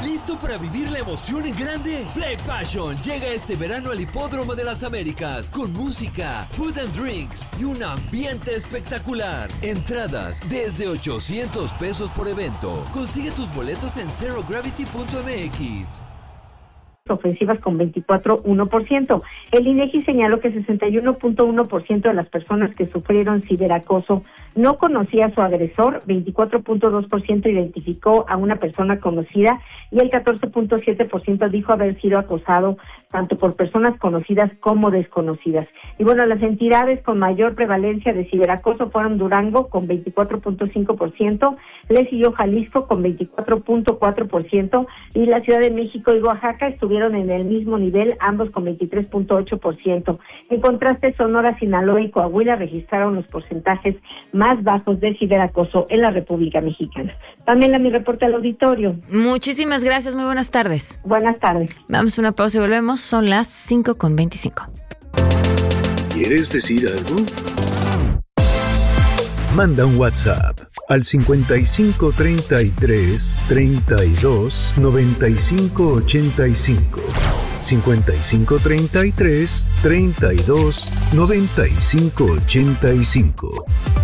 ¿Listo para vivir la emoción en grande? Play Passion llega este verano al Hipódromo de las Américas con música, food and drinks y un ambiente espectacular. Entradas desde $800 por evento. Consigue tus boletos en zerogravity.mx. Ofensivas con 24.1%. El INEGI señaló que 61.1% de las personas que sufrieron ciberacoso no conocía a su agresor, 24.2% identificó a una persona conocida y el 14.7% dijo haber sido acosado tanto por personas conocidas como desconocidas. Y bueno, las entidades con mayor prevalencia de ciberacoso fueron Durango con 24.5%, le siguió Jalisco con 24.4% y la Ciudad de México y Oaxaca estuvieron en el mismo nivel, ambos con 23.8%. En contraste, Sonora, Sinaloa y Coahuila registraron los porcentajes más bajos de ciberacoso en la República Mexicana. Pamela, mi reporte al auditorio. Muchísimas gracias, muy buenas tardes. Buenas tardes. Vamos a una pausa y volvemos, son las 5:25. ¿Quieres decir algo? Manda un WhatsApp al 5533 32 95 85. 5533 32 95 85.